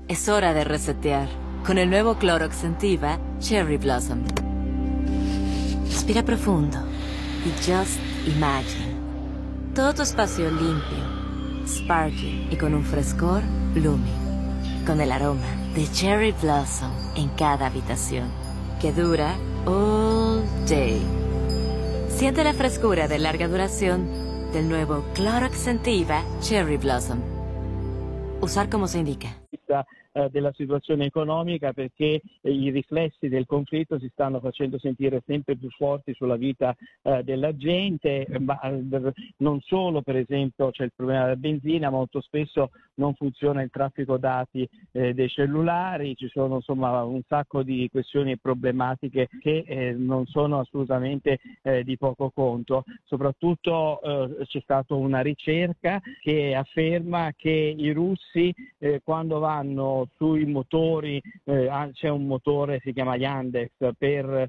Es hora de resetear. Con el nuevo Clorox Sentiva Cherry Blossom. Respira profundo y just imagine. Todo tu espacio limpio, sparkling y con un frescor blooming. Con el aroma de Cherry Blossom en cada habitación. Que dura all day. Siente la frescura de larga duración del nuevo Clorox Sentiva Cherry Blossom. Usar como se indica. Della situazione economica, perché i riflessi del conflitto si stanno facendo sentire sempre più forti sulla vita della gente, ma non solo, per esempio c'è il problema della benzina, molto spesso non funziona il traffico dati dei cellulari, ci sono insomma un sacco di questioni e problematiche che non sono assolutamente di poco conto. Soprattutto c'è stata una ricerca che afferma che i russi quando vanno sui motori, c'è un motore, si chiama Yandex, per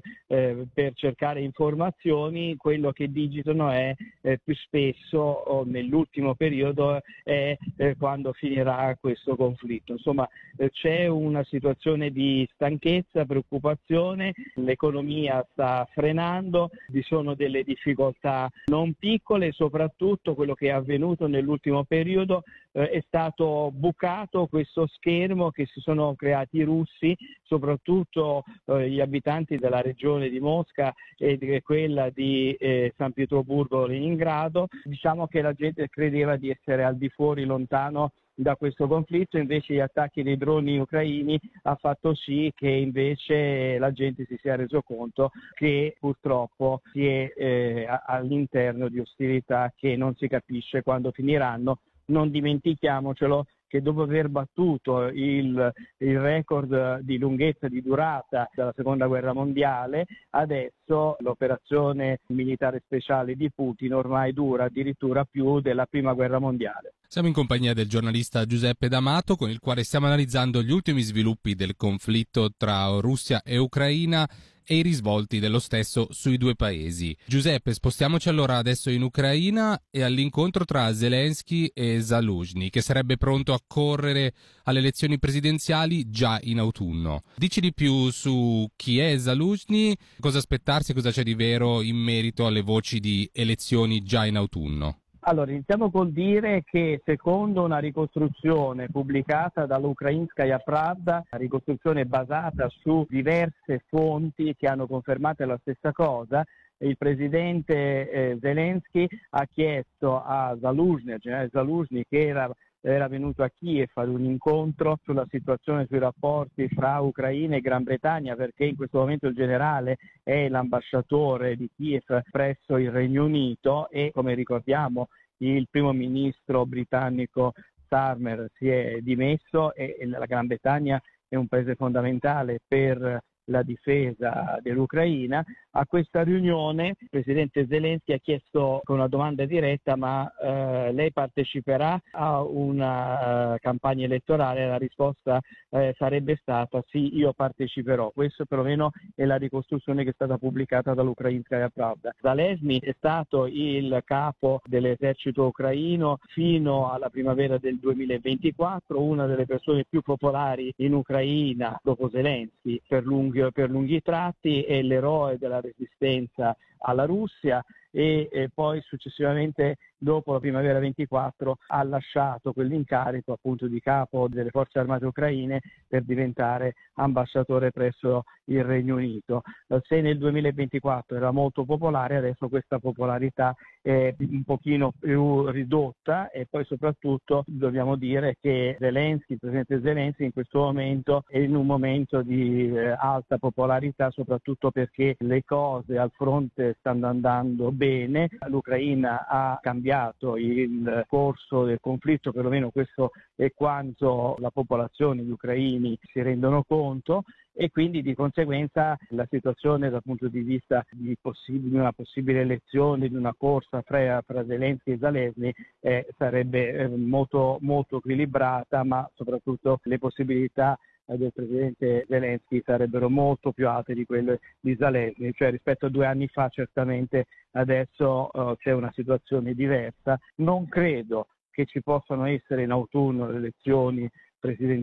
cercare informazioni, quello che digitano è più spesso, o nell'ultimo periodo, è quando finirà questo conflitto. Insomma, c'è una situazione di stanchezza, preoccupazione, l'economia sta frenando, vi sono delle difficoltà non piccole, soprattutto quello che è avvenuto nell'ultimo periodo è stato bucato questo schermo che si sono creati i russi, soprattutto gli abitanti della regione di Mosca e di quella di San Pietroburgo, Leningrado. Diciamo che la gente credeva di essere al di fuori, lontano da questo conflitto, invece gli attacchi dei droni ucraini ha fatto sì che invece la gente si sia reso conto che purtroppo si è all'interno di ostilità che non si capisce quando finiranno. Non dimentichiamocelo che dopo aver battuto il record di lunghezza, di durata della Seconda Guerra Mondiale, adesso l'operazione militare speciale di Putin ormai dura addirittura più della Prima Guerra Mondiale. Siamo in compagnia del giornalista Giuseppe D'Amato, con il quale stiamo analizzando gli ultimi sviluppi del conflitto tra Russia e Ucraina e i risvolti dello stesso sui due paesi. Giuseppe, spostiamoci allora adesso in Ucraina e all'incontro tra Zelensky e Zaluzhny, che sarebbe pronto a correre alle elezioni presidenziali già in autunno. Dici di più su chi è Zaluzhny, cosa aspettarsi e cosa c'è di vero in merito alle voci di elezioni già in autunno? Allora, iniziamo col dire che secondo una ricostruzione pubblicata dall'Ukrainskaya Pravda, una ricostruzione basata su diverse fonti che hanno confermato la stessa cosa, il presidente Zelensky ha chiesto a Zaluzhny, al generale Zaluzhny, che era venuto a Kiev ad un incontro sulla situazione, sui rapporti fra Ucraina e Gran Bretagna, perché in questo momento il generale è l'ambasciatore di Kiev presso il Regno Unito e, come ricordiamo, il primo ministro britannico Starmer si è dimesso e la Gran Bretagna è un paese fondamentale per la difesa dell'Ucraina. A questa riunione il presidente Zelensky ha chiesto con una domanda diretta: ma lei parteciperà a una campagna elettorale? La risposta sarebbe stata sì, io parteciperò. Questo perlomeno è la ricostruzione che è stata pubblicata dall'Ukrainskaya Pravda. Zaluzhny è stato il capo dell'esercito ucraino fino alla primavera del 2024, una delle persone più popolari in Ucraina dopo Zelensky per lunghi tratti, è l'eroe della resistenza alla Russia e poi successivamente dopo la primavera 24 ha lasciato quell'incarico appunto di capo delle forze armate ucraine per diventare ambasciatore presso il Regno Unito. Se nel 2024 era molto popolare, adesso questa popolarità è un pochino più ridotta e poi soprattutto dobbiamo dire che Zelensky, il presidente Zelensky in questo momento è in un momento di alta popolarità, soprattutto perché le cose al fronte stanno andando bene, l'Ucraina ha cambiato il corso del conflitto, perlomeno questo è quanto la popolazione, gli ucraini si rendono conto, e quindi di conseguenza la situazione dal punto di vista di una possibile elezione, di una corsa fra Zelensky e Zaluzhny sarebbe molto, molto equilibrata, ma soprattutto le possibilità del presidente Zelensky sarebbero molto più alte di quelle di Zaluzhny, cioè rispetto a 2 anni fa certamente adesso c'è una situazione diversa. Non credo che ci possano essere in autunno le elezioni presidenziali